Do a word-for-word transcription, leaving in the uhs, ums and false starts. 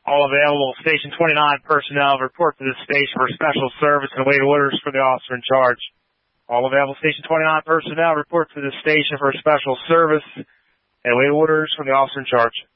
All available Station twenty-nine personnel report to this station for special service and await orders for the officer in charge. All available Station twenty-nine personnel report to this station for special service and await orders from the officer in charge.